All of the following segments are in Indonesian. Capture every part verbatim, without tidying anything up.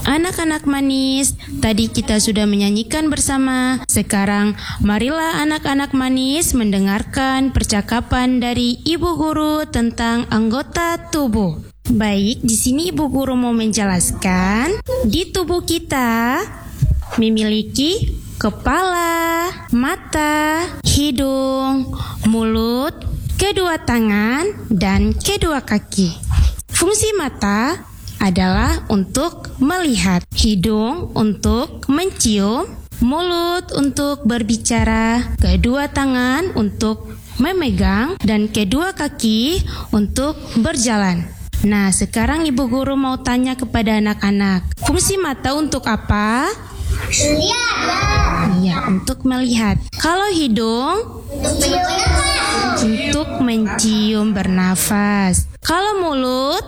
Anak-anak manis, tadi kita sudah menyanyikan bersama. Sekarang marilah anak-anak manis mendengarkan percakapan dari Ibu Guru tentang anggota tubuh. Baik, di sini Ibu Guru mau menjelaskan, di tubuh kita memiliki kepala, mata, hidung, mulut, kedua tangan, dan kedua kaki. Fungsi mata adalah untuk melihat, hidung untuk mencium, mulut untuk berbicara, kedua tangan untuk memegang, dan kedua kaki untuk berjalan. Nah, sekarang Ibu Guru mau tanya kepada anak-anak, fungsi mata untuk apa? Lihat. Iya, untuk melihat. Kalau hidung? Untuk mencium, bernafas. Kalau mulut?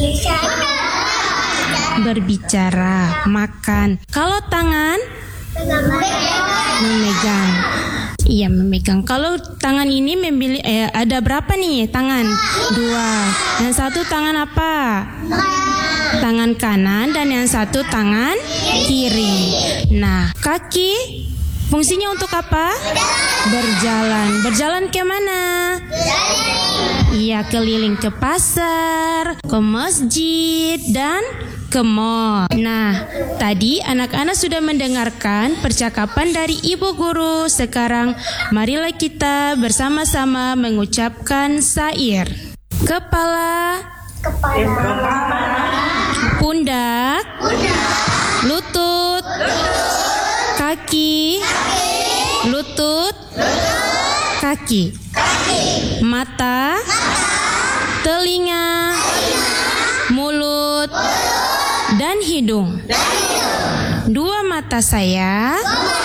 Berbicara, makan. Kalau tangan? Memegang. Iya, memegang. Kalau tangan ini memilih, eh, ada berapa nih tangan? Dua. Yang satu tangan apa? Tangan kanan, dan yang satu tangan kiri. Nah, kaki fungsinya untuk apa? Berjalan. Berjalan ke mana? Iya, keliling ke pasar, ke masjid, dan ke mall. Nah, tadi anak-anak sudah mendengarkan percakapan dari Ibu Guru. Sekarang marilah kita bersama-sama mengucapkan syair. Kepala, Kepala. pundak, lutut, kaki, lutut, kaki, mata, telinga, mulut, dan hidung. Dua mata saya,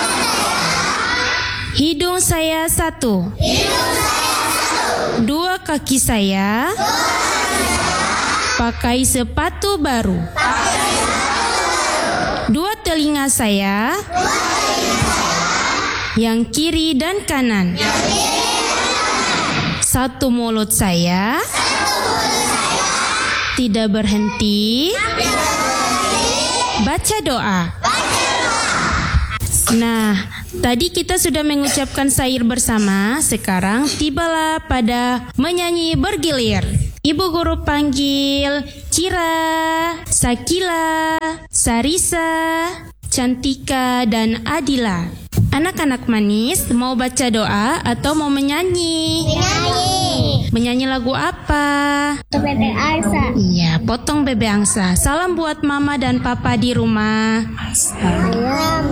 hidung saya satu, dua kaki saya, pakai sepatu baru, dua telinga saya, yang kiri dan kanan, satu mulut saya, tidak berhenti, baca doa. Nah, tadi kita sudah mengucapkan syair bersama. Sekarang tibalah pada menyanyi bergilir. Ibu Guru panggil Cira, Sakila, Sarisa, Cantika, dan Adila. Anak-anak manis mau baca doa atau mau menyanyi? Menyanyi. Menyanyi lagu apa? Bebek Angsa. Iya, potong bebek angsa. Salam buat mama dan papa di rumah. Salam